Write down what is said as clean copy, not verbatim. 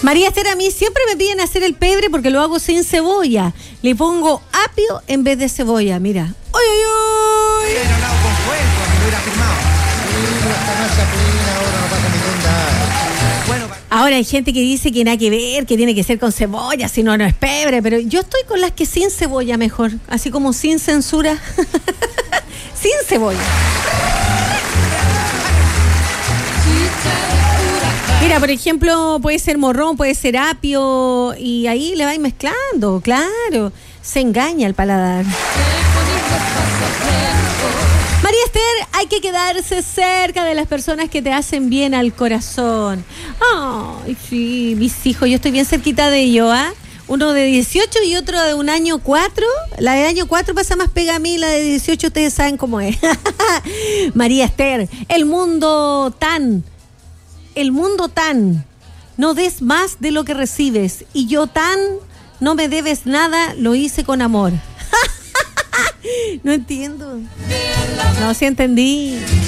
María Esther, a mí siempre me piden hacer el pebre porque lo hago sin cebolla. Le pongo apio en vez de cebolla, mira. ¡Uy, uy, uy! Hubiera hablado con fuego, me hubiera firmado. Bueno, ahora hay gente que dice que nada que ver, que tiene que ser con cebolla, si no, no es pebre, pero yo estoy con las que sin cebolla mejor, así como sin censura, sin cebolla. Mira, por ejemplo, puede ser morrón, puede ser apio, y ahí le vais mezclando, claro, se engaña el paladar. María Esther, hay que quedarse cerca de las personas que te hacen bien al corazón. Ay, sí, mis hijos, yo estoy bien cerquita de ellos, ¿ah? Uno de 18 y otro de un año 4. La de año 4 pasa más pega a mí, la de 18 ustedes saben cómo es. María Esther, el mundo tan, no des más de lo que recibes. Y yo tan, no me debes nada, lo hice con amor. No entiendo. No, sí entendí.